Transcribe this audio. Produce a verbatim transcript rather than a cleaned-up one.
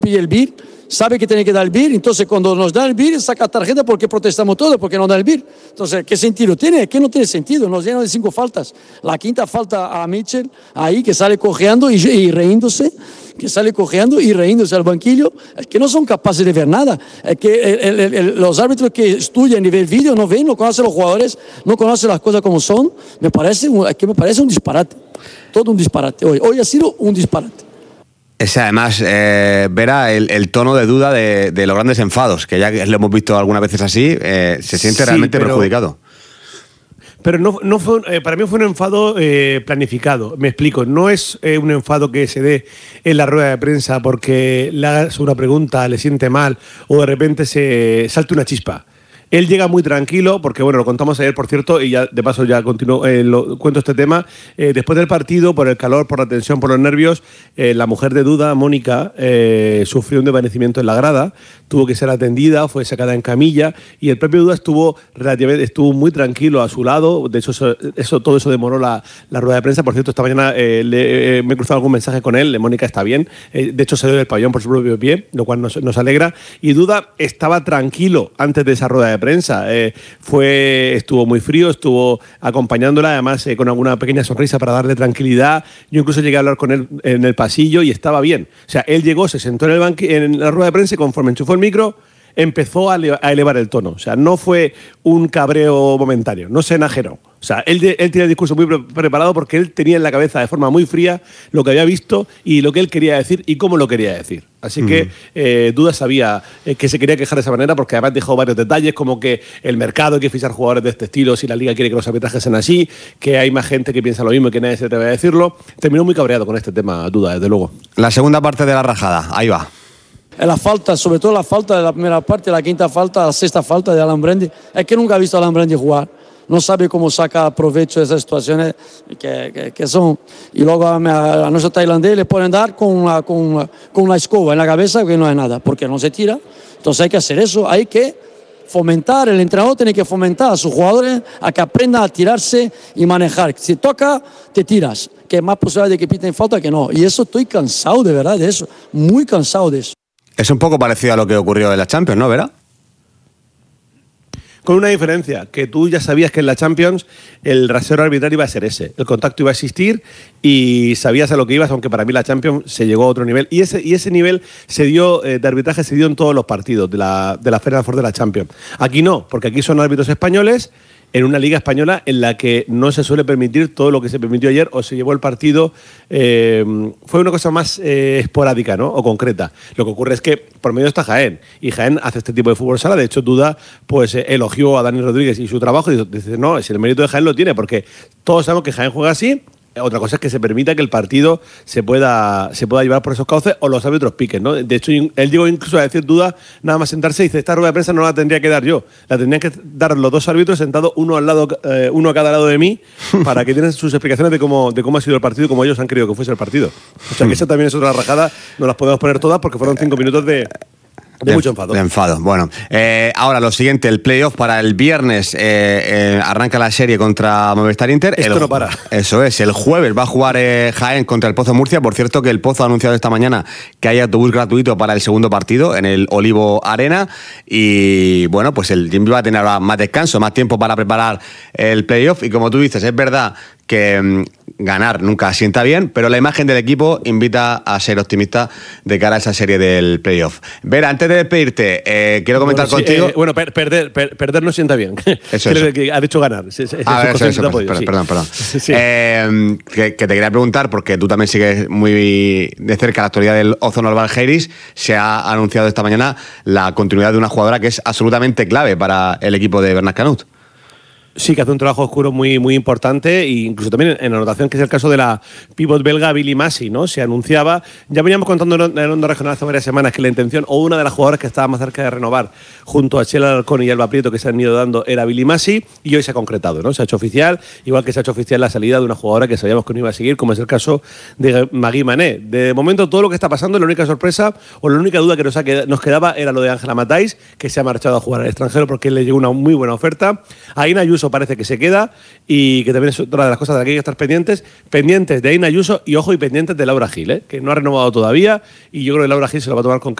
pide el B I R, sabe que tiene que dar el B I R, entonces cuando nos da el B I R saca tarjeta porque protestamos todos, porque no da el B I R. Entonces, ¿qué sentido tiene? Que no tiene sentido, nos llena de cinco faltas. La quinta falta a Mitchell, ahí que sale cojeando y, y reíndose, que sale cojeando y reíndose al banquillo, es que no son capaces de ver nada. Es que el, el, el, los árbitros que estudian y ven vídeo no ven, no conocen los jugadores, no conocen las cosas como son. Me parece, es que me parece un disparate, todo un disparate. Hoy, hoy ha sido un disparate. Es además, eh, Vera, el, el tono de duda de, de los grandes enfados, que ya lo hemos visto algunas veces así, eh, se siente sí, realmente pero, perjudicado. Pero no, no fue, eh, para mí fue un enfado eh, planificado. Me explico, no es eh, un enfado que se dé en la rueda de prensa porque le hagas una pregunta, le siente mal o de repente se salte una chispa. Él llega muy tranquilo, porque bueno, lo contamos ayer, por cierto, y ya de paso ya continúo, eh, lo, cuento este tema. Eh, después del partido, por el calor, por la tensión, por los nervios, eh, la mujer de Duda, Mónica, eh, sufrió un desvanecimiento en la grada, tuvo que ser atendida, fue sacada en camilla, y el propio Duda estuvo relativamente, estuvo muy tranquilo a su lado. De hecho, eso, eso, todo eso demoró la, la rueda de prensa. Por cierto, esta mañana eh, le, eh, me he cruzado algún mensaje con él, Mónica está bien, eh, de hecho salió del pabellón por su propio pie, lo cual nos, nos alegra, y Duda estaba tranquilo antes de esa rueda de prensa. Eh, fue, estuvo muy frío, estuvo acompañándola, además eh, con alguna pequeña sonrisa para darle tranquilidad. Yo incluso llegué a hablar con él en el pasillo y estaba bien. O sea, él llegó, se sentó en, el banqui, en la rueda de prensa y conforme enchufó el micro, empezó a, ele- a elevar el tono. O sea, no fue un cabreo momentáneo, no se enajenó. O sea, él, de, él tenía el discurso muy pre- preparado porque él tenía en la cabeza de forma muy fría lo que había visto y lo que él quería decir y cómo lo quería decir. Así mm. que eh, Duda sabía eh, que se quería quejar de esa manera porque además dejó varios detalles como que el mercado hay que fichar jugadores de este estilo si la liga quiere que los arbitrajes sean así, que hay más gente que piensa lo mismo y que nadie se atreve a decirlo. Terminó muy cabreado con este tema, Duda, desde luego. La segunda parte de la rajada, ahí va. La falta, sobre todo la falta de la primera parte, la quinta falta, la sexta falta de Alan Brandi, es que nunca ha visto a Alan Brandi jugar, no sabe cómo saca provecho de esas situaciones que, que, que son. Y luego a, a, a nuestro tailandés le pueden dar con una, con, una, con una escoba en la cabeza que no es nada, porque no se tira. Entonces hay que hacer eso, hay que fomentar, el entrenador tiene que fomentar a sus jugadores a que aprendan a tirarse y manejar. Si toca, te tiras, que es más posible de que piten falta que no. Y eso estoy cansado de verdad de eso, muy cansado de eso. Es un poco parecido a lo que ocurrió en la Champions, ¿no, Vera? Con una diferencia, que tú ya sabías que en la Champions el rasero arbitral iba a ser ese, el contacto iba a existir y sabías a lo que ibas, aunque para mí la Champions se llegó a otro nivel. Y ese, y ese nivel se dio, eh, de arbitraje se dio en todos los partidos de la, de la Final Four de la Champions. Aquí no, porque aquí son árbitros españoles en una liga española en la que no se suele permitir todo lo que se permitió ayer o se llevó el partido. Eh, fue una cosa más eh, esporádica, ¿no? O concreta. Lo que ocurre es que por medio está Jaén y Jaén hace este tipo de fútbol sala. De hecho, Duda pues eh, elogió a Dani Rodríguez y su trabajo y dice, no, si el mérito de Jaén lo tiene, porque todos sabemos que Jaén juega así. Otra cosa es que se permita que el partido se pueda, se pueda llevar por esos cauces o los árbitros piquen, ¿no? De hecho, él llegó incluso a decir, Duda, nada más sentarse, y dice, esta rueda de prensa no la tendría que dar yo, la tendrían que dar los dos árbitros sentados uno al lado, eh, uno a cada lado de mí, para que tienen sus explicaciones de cómo, de cómo ha sido el partido y cómo ellos han querido que fuese el partido. O sea que esa también es otra rajada, no las podemos poner todas porque fueron cinco minutos de... De, de mucho enfado. De enfado. Bueno, eh, ahora lo siguiente, el playoff para el viernes. Eh, eh, arranca la serie contra Movistar Inter. Esto el, no para. Eso es, el jueves va a jugar eh, Jaén contra el Pozo Murcia. Por cierto, que el Pozo ha anunciado esta mañana que hay autobús gratuito para el segundo partido en el Olivo Arena. Y bueno, pues el Jimmy va a tener más descanso, más tiempo para preparar el playoff. Y como tú dices, es verdad que mmm, ganar nunca sienta bien, pero la imagen del equipo invita a ser optimista de cara a esa serie del playoff. Vera, antes de despedirte, eh, quiero comentar bueno, sí, contigo... Eh, bueno, per, perder, per, perder no sienta bien. Eso, Creo eso. que ha dicho ganar. Se, se, a ver, eso, eso, podido, perdón, sí. perdón, perdón. Sí. Eh, que, que te quería preguntar, porque tú también sigues muy de cerca la actualidad del Ozon Albalheiris. Se ha anunciado esta mañana la continuidad de una jugadora que es absolutamente clave para el equipo de Bernat Canut. Sí, que hace un trabajo oscuro muy, muy importante, e incluso también en anotación, que es el caso de la pívot belga Billy Massey, ¿no? Se anunciaba, ya veníamos contando en el Onda Regional hace varias semanas que la intención, o una de las jugadoras que estaba más cerca de renovar, junto a Chela Alarcón y Alba Prieto, que se han ido dando, era Billy Massey, y hoy se ha concretado, ¿no? Se ha hecho oficial, igual que se ha hecho oficial la salida de una jugadora que sabíamos que no iba a seguir, como es el caso de Magui Mané. De momento, todo lo que está pasando, la única sorpresa, o la única duda que nos, ha quedado, nos quedaba, era lo de Ángela Matáis, que se ha marchado a jugar al extranjero porque le llegó una muy buena oferta. A Ina Ayuso Ayuso parece que se queda y que también es otra de las cosas de las que hay que estar pendientes, pendientes de Aina Ayuso y ojo y pendientes de Laura Gil, ¿eh? que no ha renovado todavía y yo creo que Laura Gil se lo va a tomar con